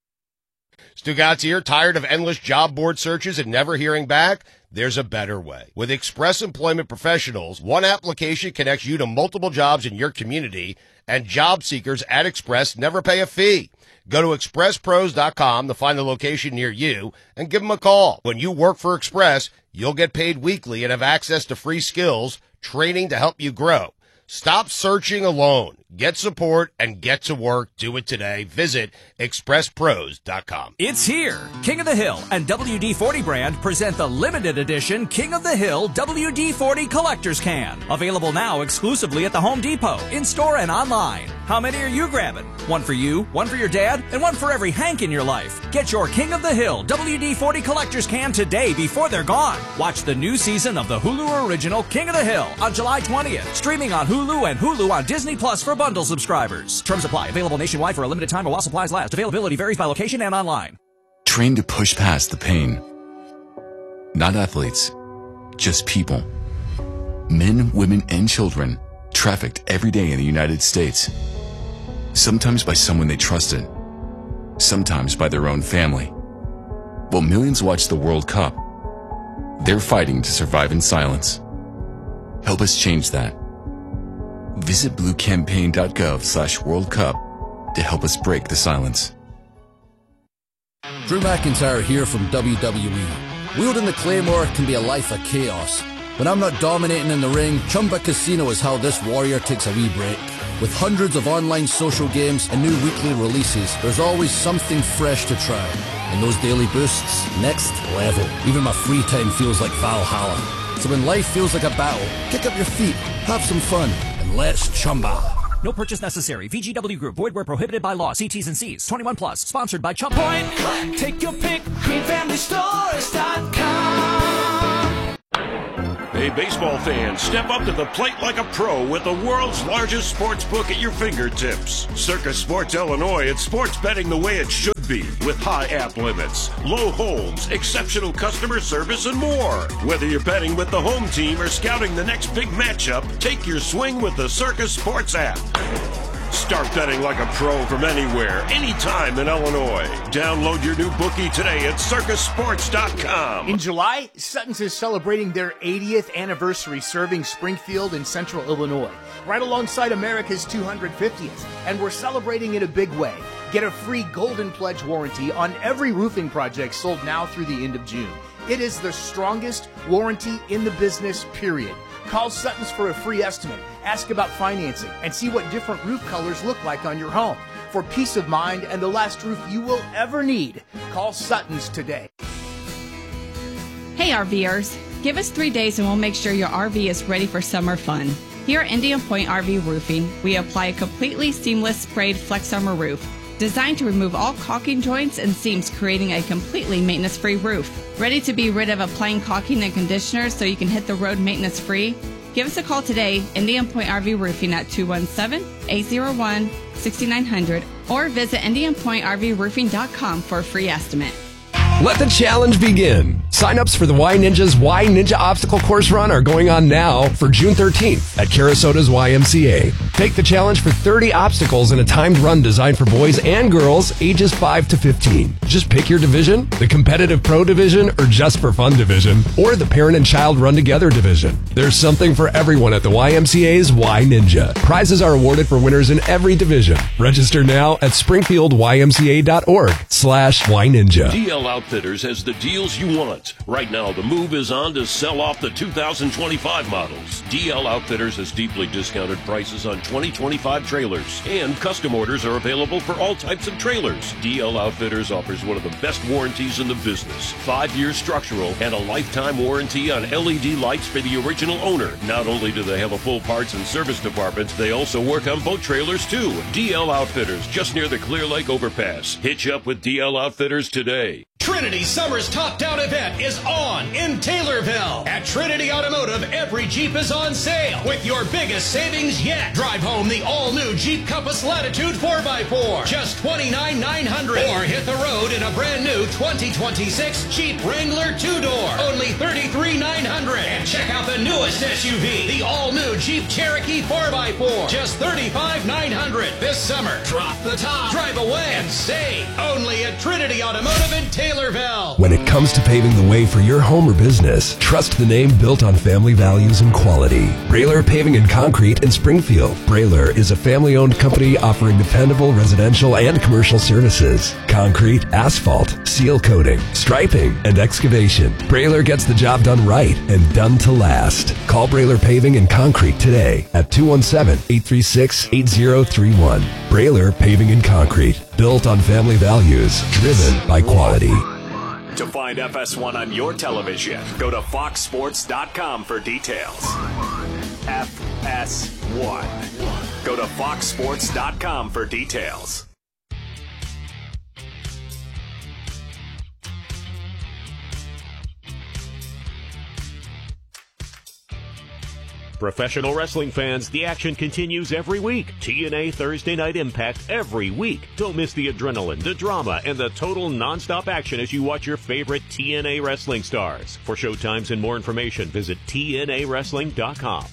Stu Gatz here, tired of endless job board searches and never hearing back? There's a better way. With Express Employment Professionals, one application connects you to multiple jobs in your community, and job seekers at Express never pay a fee. Go to expresspros.com to find the location near you and give them a call. When you work for Express, you'll get paid weekly and have access to free skills, training to help you grow. Stop searching alone. Get support and get to work. Do it today. Visit expresspros.com. It's here. King of the Hill and WD-40 brand present the limited edition King of the Hill WD-40 Collector's Can. Available now exclusively at the Home Depot, in-store and online. How many are you grabbing? One for you, one for your dad, and one for every Hank in your life. Get your King of the Hill WD-40 Collector's Can today before they're gone. Watch the new season of the Hulu original King of the Hill on July 20th. Streaming on Hulu and Hulu on Disney Plus for bundle subscribers. Terms apply. Available nationwide for a limited time or while supplies last. Availability varies by location and online. Train to push past the pain. Not athletes, just people. Men, women, and children trafficked every day in the United States. Sometimes by someone they trusted. Sometimes by their own family. While millions watch the World Cup, they're fighting to survive in silence. Help us change that. Visit bluecampaign.gov/World Cup to help us break the silence. Drew McIntyre here from WWE. Wielding the Claymore can be a life of chaos. When I'm not dominating in the ring, Chumba Casino is how this warrior takes a wee break. With hundreds of online social games and new weekly releases, there's always something fresh to try. And those daily boosts, next level. Even my free time feels like Valhalla. So when life feels like a battle, kick up your feet, have some fun, and let's chumba. No purchase necessary. VGW Group. Void where prohibited by law. See T's and C's. 21 plus. Sponsored by Chumba. Point Click. Take your pick. GreenFamilyStores.com. Hey, baseball fans, step up to the plate like a pro with the world's largest sports book at your fingertips. Circus Sports Illinois, it's sports betting the way it should be, with high app limits, low holds, exceptional customer service, and more. Whether you're betting with the home team or scouting the next big matchup, take your swing with the Circus Sports app. Start betting like a pro from anywhere, anytime in Illinois. Download your new bookie today at circusports.com. In July, Sutton's is celebrating their 80th anniversary serving Springfield and Central Illinois, right alongside America's 250th. And we're celebrating in a big way. Get a free Golden Pledge warranty on every roofing project sold now through the end of June. It is the strongest warranty in the business, period. Call Sutton's for a free estimate, ask about financing, and see what different roof colors look like on your home. For peace of mind and the last roof you will ever need, call Sutton's today. Hey RVers, give us 3 days and we'll make sure your RV is ready for summer fun. Here at Indian Point RV Roofing, we apply a completely seamless sprayed Flex Armor roof, designed to remove all caulking joints and seams, creating a completely maintenance-free roof. Ready to be rid of applying caulking and conditioners so you can hit the road maintenance-free? Give us a call today, Indian Point RV Roofing at 217-801-6900, or visit IndianPointRVRoofing.com for a free estimate. Let the challenge begin. Sign-ups for the Y Ninja's Y Ninja Obstacle Course Run are going on now for June 13th at Carasota's YMCA. Take the challenge for 30 obstacles in a timed run designed for boys and girls ages 5 to 15. Just pick your division, the competitive pro division, or just for fun division, or the parent and child run together division. There's something for everyone at the YMCA's Y Ninja. Prizes are awarded for winners in every division. Register now at springfieldymca.org/YNinja. DL Outfitters has the deals you want. Right now, the move is on to sell off the 2025 models. DL Outfitters has deeply discounted prices on 2025 trailers, and custom orders are available for all types of trailers. DL Outfitters offers one of the best warranties in the business. 5-year structural and a lifetime warranty on LED lights for the original owner. Not only do they have a full parts and service department, they also work on boat trailers too. DL Outfitters, just near the Clear Lake overpass. Hitch up with DL Outfitters today. Trinity Summer's Top Down event is on in Taylorville. At Trinity Automotive, every Jeep is on sale with your biggest savings yet. Drive home the all-new Jeep Compass Latitude 4x4, just $29,900. Or hit the road in a brand new 2026 Jeep Wrangler 2-door, only $33,900. And check out the newest SUV, the all-new Jeep Cherokee 4x4, just $35,900. This summer, drop the top, drive away, and save. Only at Trinity Automotive in Taylorville. When it comes to paving the way for your home or business, trust the name built on family values and quality. Brailer Paving and Concrete in Springfield. Brailer is a family-owned company offering dependable residential and commercial services. Concrete, asphalt, seal coating, striping, and excavation. Brailer gets the job done right and done to last. Call Brailer Paving and Concrete today at 217-836-8031. Brailer Paving and Concrete. Built on family values, driven by quality. To find FS1 on your television, go to foxsports.com for details. FS1. Go to foxsports.com for details. Professional wrestling fans, the action continues every week. TNA Thursday Night Impact every week. Don't miss the adrenaline, the drama, and the total nonstop action as you watch your favorite TNA wrestling stars. For showtimes and more information, visit TNAWrestling.com.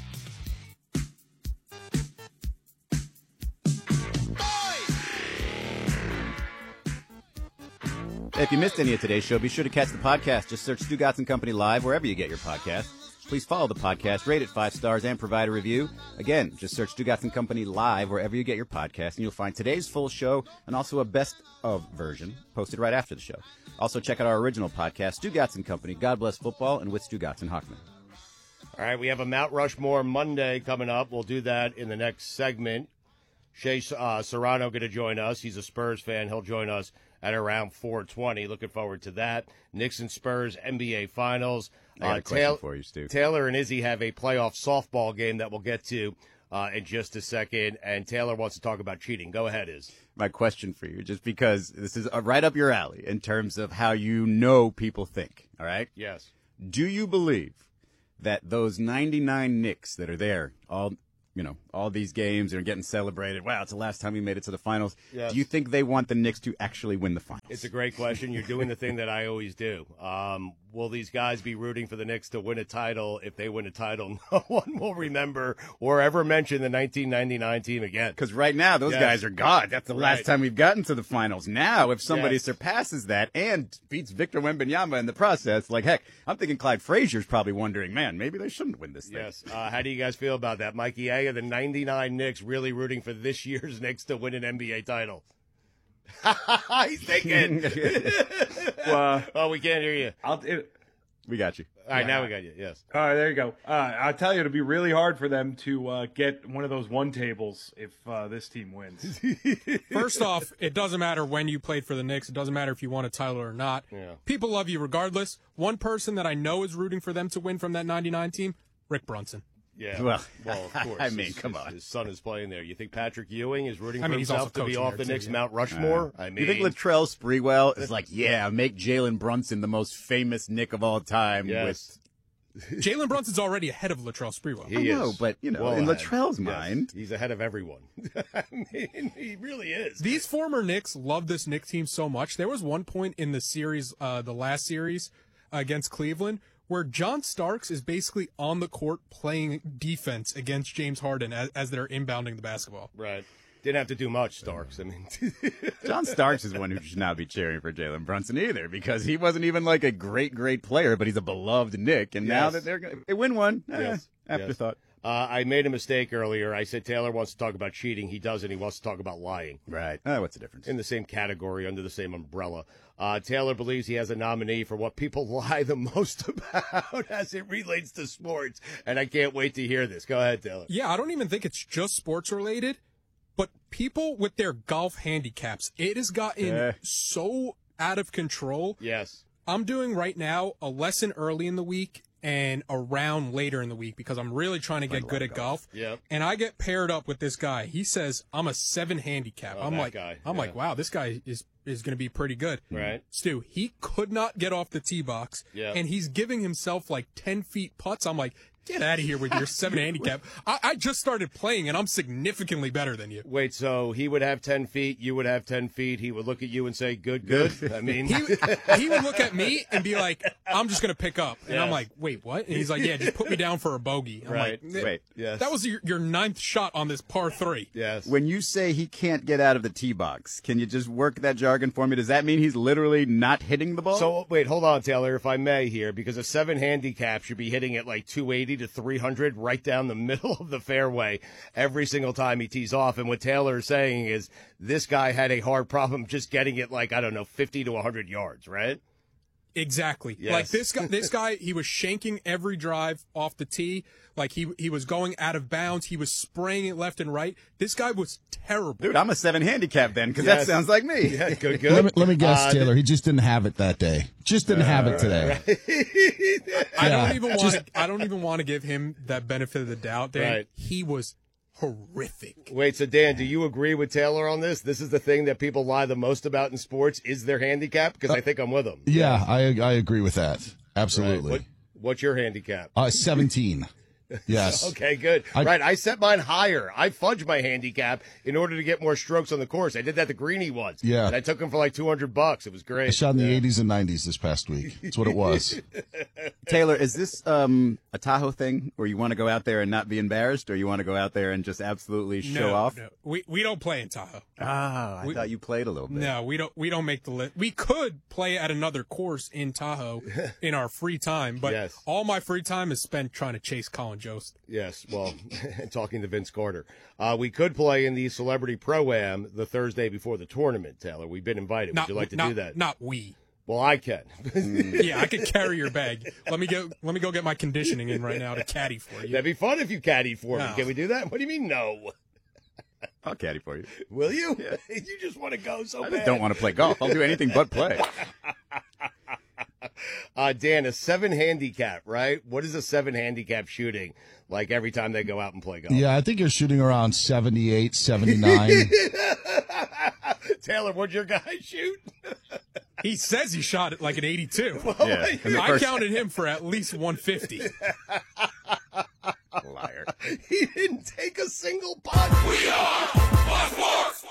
If you missed any of today's show, be sure to catch the podcast. Just search Stugotz and Company Live wherever you get your podcasts. Please follow the podcast, rate it 5 stars, and provide a review. Again, just search Stugotz and Company Live wherever you get your podcast, and you'll find today's full show and also a best-of version posted right after the show. Also, check out our original podcast, Stugotz and Company, God Bless Football, and with Stugotz and Hockman. All right, we have a Mount Rushmore Monday coming up. We'll do that in the next segment. Shea Serrano going to join us. He's a Spurs fan. He'll join us at around 4:20. Looking forward to that. Knicks and Spurs NBA Finals. I got a question for you, Stu. Taylor and Izzy have a playoff softball game that we'll get to in just a second. And Taylor wants to talk about cheating. Go ahead, Iz. My question for you, just because this is right up your alley in terms of how you know people think, all right? Yes. Do you believe that those 99 Knicks that are there, all these games are getting celebrated? Wow, it's the last time we made it to the finals. Yes. Do you think they want the Knicks to actually win the finals? It's a great question. You're doing the thing that I always do. Will these guys be rooting for the Knicks to win a title? If they win a title, no one will remember or ever mention the 1999 team again. Because right now, those guys are gone. That's the last time we've gotten to the finals. Now, if somebody surpasses that and beats Victor Wembanyama in the process, like, heck, I'm thinking Clyde Frazier's probably wondering, man, maybe they shouldn't win this thing. Yes. How do you guys feel about that? Mikey A, are the 99 Knicks really rooting for this year's Knicks to win an NBA title? He's thinking. Well, we can't hear you. We got you. All right, now we got you. Yes. All right, there you go. I'll tell you, it'll be really hard for them to get one of those one tables if this team wins. First off, it doesn't matter when you played for the Knicks. It doesn't matter if you won a title or not. Yeah. People love you regardless. One person that I know is rooting for them to win from that 99 team, Rick Brunson. Yeah. Well, of course. I mean, come on. His son is playing there. You think Patrick Ewing is rooting for he's himself also to be coaching off there, the Knicks too, Mount Rushmore? I mean, You think Latrell Sprewell is like, yeah, make Jalen Brunson the most famous Knick of all time? Yes. Jalen Brunson's already ahead of Latrell Sprewell. He I know, is. but, in Well Latrell's ahead. mind. Yes, he's ahead of everyone. I mean, he really is. These former Knicks love this Knicks team so much. There was one point in the series, the last series against Cleveland, where John Starks is basically on the court playing defense against James Harden as they're inbounding the basketball. Right. Didn't have to do much, Starks. I mean, John Starks is one who should not be cheering for Jalen Brunson either, because he wasn't even like a great player, but he's a beloved Knick. And now that they win one, afterthought. I made a mistake earlier. I said Taylor wants to talk about cheating. He doesn't. He wants to talk about lying. Right. What's the difference? In the same category, under the same umbrella. Taylor believes he has a nominee for what people lie the most about as it relates to sports, and I can't wait to hear this. Go ahead, Taylor. Yeah, I don't even think it's just sports related, but people with their golf handicaps, it has gotten so out of control. Yes. I'm doing right now a lesson early in the week and a round later in the week because I'm really trying to get good at golf. Yep. And I get paired up with this guy. He says I'm a 7 handicap. I'm like, wow, this guy is going to be pretty good. Right. Stu, he could not get off the tee box. Yep. And he's giving himself like 10 feet putts. I'm like, get out of here with your 7 handicap. I just started playing, and I'm significantly better than you. Wait, so he would have 10 feet, you would have 10 feet, he would look at you and say, good. I mean, he would look at me and be like, I'm just going to pick up. And I'm Yes. like, wait, what? And he's like, yeah, just put me down for a bogey. I'm Right. like, Wait. Yes. that was your 9th shot on this par 3. Yes. When you say he can't get out of the tee box, can you just work that jargon for me? Does that mean he's literally not hitting the ball? So, wait, hold on, Taylor, if I may here, because a 7 handicap should be hitting at like 280 to 300 right down the middle of the fairway every single time he tees off. And what Taylor is saying is this guy had a hard problem just getting it like, 50 to 100 yards, right? Exactly. Yes. Like this guy, he was shanking every drive off the tee. Like he was going out of bounds. He was spraying it left and right. This guy was terrible. Dude, I'm a 7 handicap then, because that sounds like me. Yeah, good. Let me guess, Taylor. He just didn't have it that day. Just didn't have it today. I don't even want to give him that benefit of the doubt. Dan. Right. He was horrific. Wait, so Dan, do you agree with Taylor on this? This is the thing that people lie the most about in sports is their handicap? Because I think I'm with him. Yeah, I agree with that. Absolutely. Right. What's your handicap? 17. Yes. Okay, good. I set mine higher. I fudged my handicap in order to get more strokes on the course. I did that to Greeny once. Yeah. And I took him for like $200. It was great. I shot in the 80s and 90s this past week. That's what it was. Taylor, is this a Tahoe thing where you want to go out there and not be embarrassed, or you want to go out there and just absolutely show off? No. We don't play in Tahoe. I thought you played a little bit. No, we don't make the list. We could play at another course in Tahoe in our free time, but all my free time is spent trying to chase Colin Jost. Yes, well, talking to Vince Carter. We could play in the Celebrity Pro-Am the Thursday before the tournament, Taylor. We've been invited. Would you like to do that? Not we. Well, I can. Yeah, I could carry your bag. Let me go get my conditioning in right now to caddy for you. That'd be fun if you caddied for me. No. Can we do that? What do you mean, no? I'll caddy for you. Will you? Yeah. You just want to go so I bad. just don't want to play golf. I'll do anything but play. Dan, a 7 handicap, right? What is a 7 handicap shooting like every time they go out and play golf? Yeah, I think you're shooting around 78, 79. Taylor, what'd your guy shoot? He says he shot it like an 82. Yeah. I counted him for at least 150. Liar. He didn't take a single putt. We are Fox Sports.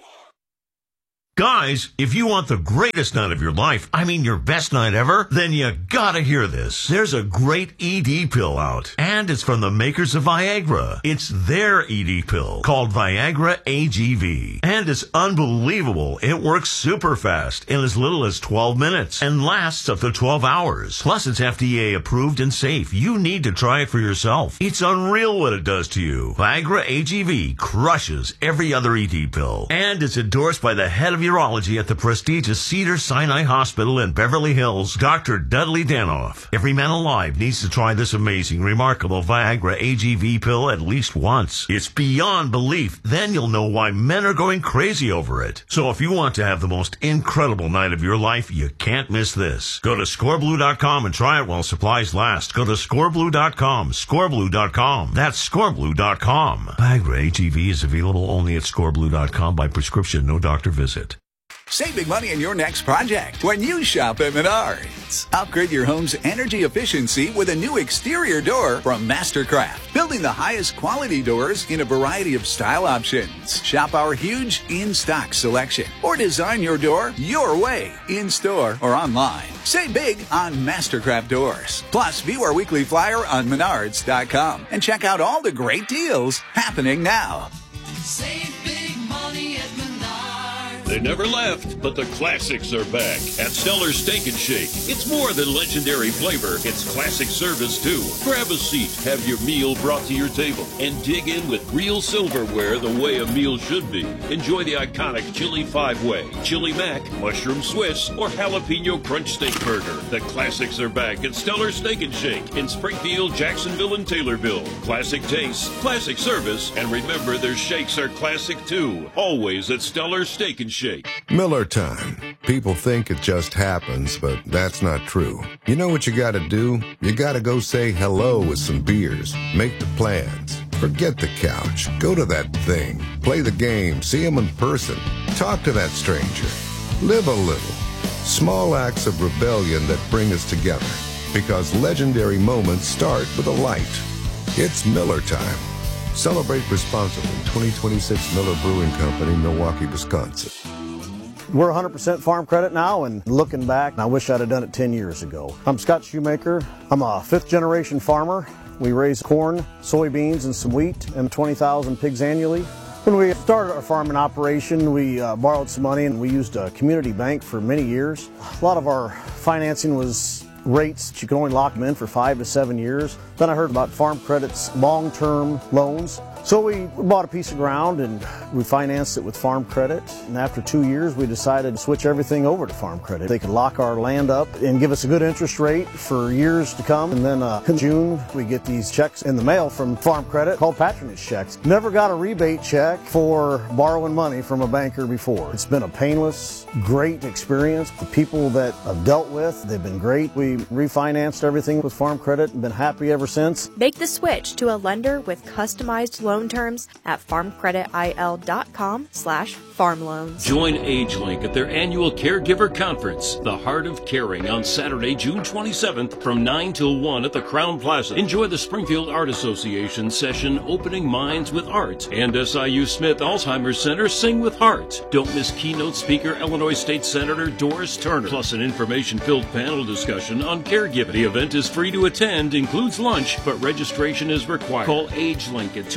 Guys, if you want the greatest night of your life, I mean your best night ever, then you gotta hear this. There's a great ED pill out, and it's from the makers of Viagra. It's their ED pill called Viagra AGV, and it's unbelievable. It works super fast in as little as 12 minutes and lasts up to 12 hours. Plus, it's FDA approved and safe. You need to try it for yourself. It's unreal what it does to you. Viagra AGV crushes every other ED pill, and it's endorsed by the head of urology at the prestigious Cedars-Sinai Hospital in Beverly Hills, Dr. Dudley Danoff. Every man alive needs to try this amazing, remarkable Viagra AGV pill at least once. It's beyond belief. Then you'll know why men are going crazy over it. So if you want to have the most incredible night of your life, you can't miss this. Go to scoreblue.com and try it while supplies last. Go to scoreblue.com, scoreblue.com. That's scoreblue.com. Viagra AGV is available only at scoreblue.com by prescription, no doctor visit. Save big money on your next project when you shop at Menards. Upgrade your home's energy efficiency with a new exterior door from Mastercraft, building the highest quality doors in a variety of style options. Shop our huge in-stock selection or design your door your way, in-store or online. Save big on Mastercraft doors. Plus, view our weekly flyer on Menards.com and check out all the great deals happening now. Save big money at Menards. They never left, but the classics are back at Stellar Steak and Shake. It's more than legendary flavor, it's classic service too. Grab a seat, have your meal brought to your table, and dig in with real silverware the way a meal should be. Enjoy the iconic Chili 5-Way, Chili Mac, Mushroom Swiss, or Jalapeno Crunch Steak Burger. The classics are back at Stellar Steak and Shake in Springfield, Jacksonville, and Taylorville. Classic taste, classic service, and remember their shakes are classic too. Always at Stellar Steak and Shake. Miller time. People think it just happens, but that's not true. You know what you gotta do? You gotta go say hello with some beers. Make the plans. Forget the couch. Go to that thing. Play the game. See them in person. Talk to that stranger. Live a little. Small acts of rebellion that bring us together. Because legendary moments start with a light. It's Miller time. Celebrate responsibly. 2026 Miller Brewing Company, Milwaukee, Wisconsin. We're 100% farm credit now, and looking back, I wish I'd have done it 10 years ago. I'm Scott Shoemaker. I'm a fifth-generation farmer. We raise corn, soybeans, and some wheat, and 20,000 pigs annually. When we started our farming operation, we borrowed some money, and we used a community bank for many years. A lot of our financing was rates that you can only lock them in for 5 to 7 years. Then I heard about Farm Credit's long-term loans. So we bought a piece of ground and we financed it with Farm Credit. And after 2 years, we decided to switch everything over to Farm Credit. They could lock our land up and give us a good interest rate for years to come. And then in June, we get these checks in the mail from Farm Credit called patronage checks. Never got a rebate check for borrowing money from a banker before. It's been a painless, great experience. The people that I've dealt with, they've been great. We refinanced everything with Farm Credit and been happy ever since. Make the switch to a lender with customized loan terms at farmcreditil.com/farmloans. Join AgeLink at their annual Caregiver Conference, The Heart of Caring, on Saturday, June 27th from 9 till 1 at the Crown Plaza. Enjoy the Springfield Art Association session, Opening Minds with Art, and SIU Smith Alzheimer's Center, Sing with Heart. Don't miss keynote speaker Illinois State Senator Doris Turner, plus an information-filled panel discussion on caregiving. The event is free to attend, includes lunch, but registration is required. Call AgeLink at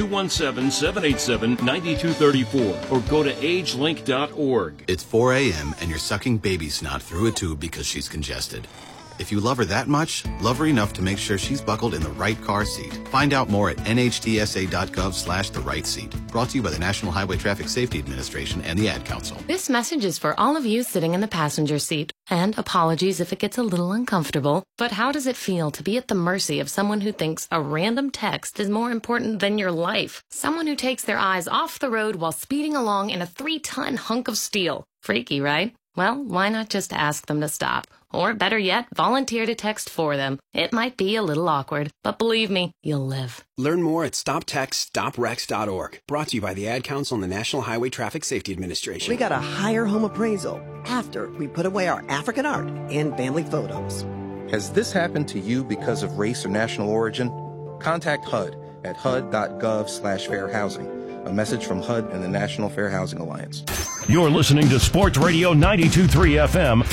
217-787-9234 or go to agelink.org. It's 4 a.m. and you're sucking baby snot through a tube because she's congested. If you love her that much, love her enough to make sure she's buckled in the right car seat. Find out more at nhtsa.gov/the right seat. Brought to you by the National Highway Traffic Safety Administration and the Ad Council. This message is for all of you sitting in the passenger seat. And apologies if it gets a little uncomfortable. But how does it feel to be at the mercy of someone who thinks a random text is more important than your life? Someone who takes their eyes off the road while speeding along in a 3-ton hunk of steel. Freaky, right? Well, why not just ask them to stop? Or better yet, volunteer to text for them. It might be a little awkward, but believe me, you'll live. Learn more at StopTextStopWrecks.org. Brought to you by the Ad Council and the National Highway Traffic Safety Administration. We got a higher home appraisal after we put away our African art and family photos. Has this happened to you because of race or national origin? Contact HUD at hud.gov/fair housing. A message from HUD and the National Fair Housing Alliance. You're listening to Sports Radio 92.3 FM.